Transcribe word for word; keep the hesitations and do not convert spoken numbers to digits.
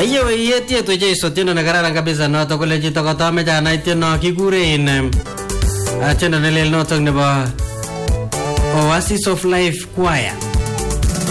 Ayo yetie to Jesu tiendo na kararan kabisa noto kole chito kotome jana tiendo kikuren tiendo nelel noto nebo Oasis of Life Choir.